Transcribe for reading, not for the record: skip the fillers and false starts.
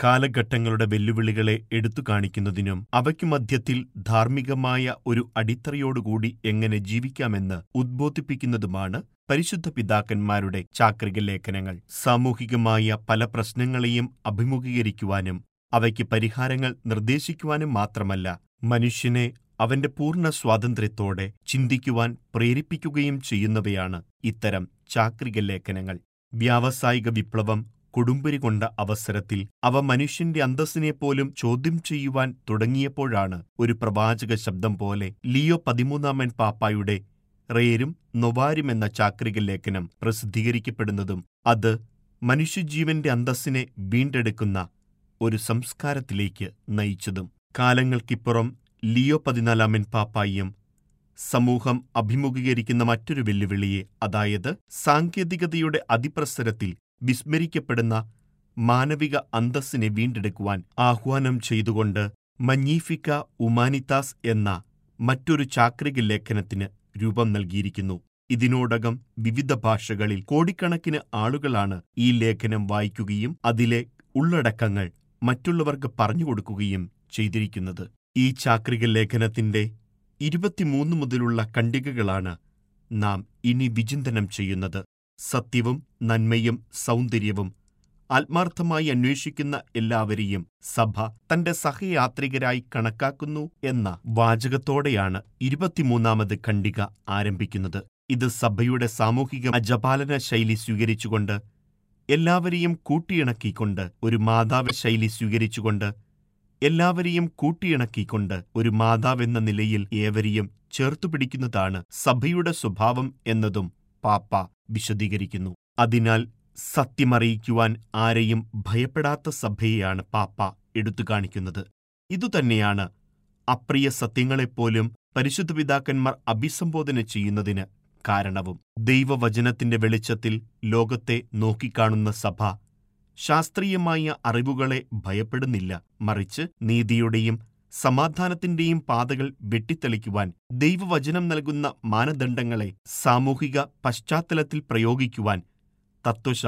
കാലഘട്ടങ്ങളുടെ വെല്ലുവിളികളെ എടുത്തുകാണിക്കുന്നതിനും അവയ്ക്കു മധ്യത്തിൽ ധാർമ്മികമായ ഒരു അടിത്തറയോടുകൂടി എങ്ങനെ ജീവിക്കാമെന്ന് ഉദ്ബോധിപ്പിക്കുന്നതുമാണ് പരിശുദ്ധ പിതാക്കന്മാരുടെ ചാക്രിക ലേഖനങ്ങൾ. സാമൂഹികമായ പല പ്രശ്നങ്ങളെയും അഭിമുഖീകരിക്കുവാനും അവയ്ക്ക് പരിഹാരങ്ങൾ നിർദ്ദേശിക്കുവാനും മാത്രമല്ല, മനുഷ്യനെ അവന്റെ പൂർണ്ണ സ്വാതന്ത്ര്യത്തോടെ ചിന്തിക്കുവാൻ പ്രേരിപ്പിക്കുകയും ചെയ്യുന്നവയാണ് ഇത്തരം ചാക്രിക ലേഖനങ്ങൾ. വ്യാവസായിക വിപ്ലവം കൊടുമ്പിരി കൊണ്ട അവസരത്തിൽ അവ മനുഷ്യന്റെ അന്തസ്സിനെപ്പോലും ചോദ്യം ചെയ്യുവാൻ തുടങ്ങിയപ്പോഴാണ് ഒരു പ്രവാചക ശബ്ദം പോലെ ലിയോ 13 പാപ്പായുടെ റേരും നൊവാരും എന്ന ചാക്രിക ലേഖനം പ്രസിദ്ധീകരിക്കപ്പെടുന്നതും അത് മനുഷ്യജീവന്റെ അന്തസ്സിനെ വീണ്ടെടുക്കുന്ന ഒരു സംസ്കാരത്തിലേക്ക് നയിച്ചതും. കാലങ്ങൾക്കിപ്പുറം ലിയോ 14 പാപ്പായും സമൂഹം അഭിമുഖീകരിക്കുന്ന മറ്റൊരു വെല്ലുവിളിയെ, അതായത് സാങ്കേതികതയുടെ അതിപ്രസരത്തിൽ വിസ്മരിക്കപ്പെടുന്ന മാനവിക അന്തസ്സിനെ വീണ്ടെടുക്കുവാൻ ആഹ്വാനം ചെയ്തുകൊണ്ട് മഗ്നിഫിക്ക ഉമാനിതാസ് എന്ന മറ്റൊരു ചാക്രിക ലേഖനത്തിന് രൂപം നൽകിയിരിക്കുന്നു. ഇതിനോടകം വിവിധ ഭാഷകളിൽ കോടിക്കണക്കിന് ആളുകളാണ് ഈ ലേഖനം വായിക്കുകയും അതിലെ ഉള്ളടക്കങ്ങൾ മറ്റുള്ളവർക്ക് പറഞ്ഞുകൊടുക്കുകയും ചെയ്തിരിക്കുന്നത്. ഈ ചാക്രിക ലേഖനത്തിന്റെ 23 മുതലുള്ള ഖണ്ഡികകളാണ് നാം ഇനി വിചിന്തനം ചെയ്യുന്നത്. സത്യവും നന്മയും സൗന്ദര്യവും ആത്മാർത്ഥമായി അന്വേഷിക്കുന്ന എല്ലാവരെയും സഭ തന്റെ സഹയാത്രികരായി കണക്കാക്കുന്നു എന്ന വാചകത്തോടെയാണ് 23ാമത് ഖണ്ഡിക ആരംഭിക്കുന്നത്. ഇത് സഭയുടെ സാമൂഹിക അജപാലന ശൈലി സ്വീകരിച്ചുകൊണ്ട്, എല്ലാവരെയും കൂട്ടിയിണക്കിക്കൊണ്ട്, ഒരു മാതാവ് ശൈലി സ്വീകരിച്ചുകൊണ്ട്, എല്ലാവരെയും കൂട്ടിയിണക്കിക്കൊണ്ട് ഒരു മാതാവെന്ന നിലയിൽ ഏവരെയും ചേർത്തുപിടിക്കുന്നതാണ് സഭയുടെ സ്വഭാവം എന്നതും പാപ്പ വിശദീകരിക്കുന്നു. അതിനാൽ സത്യമറിയിക്കുവാൻ ആരെയും ഭയപ്പെടാത്ത സഭയെയാണ് പാപ്പ എടുത്തുകാണിക്കുന്നത്. ഇതുതന്നെയാണ് അപ്രിയ സത്യങ്ങളെപ്പോലും പരിശുദ്ധ പിതാക്കന്മാർ അഭിസംബോധന ചെയ്യുന്നതിന് കാരണവും. ദൈവവചനത്തിന്റെ വെളിച്ചത്തിൽ ലോകത്തെ നോക്കിക്കാണുന്ന സഭ ശാസ്ത്രീയമായ അറിവുകളെ ഭയപ്പെടുന്നില്ല. മറിച്ച് നീതിയുടെയും സമാധാനത്തിന്റെയും പാതകൾ വെട്ടിത്തെളിക്കുവാൻ ദൈവവചനം നൽകുന്ന മാനദണ്ഡങ്ങളെ സാമൂഹിക പശ്ചാത്തലത്തിൽ പ്രയോഗിക്കുവാൻ തത്വശാസ്ത്ര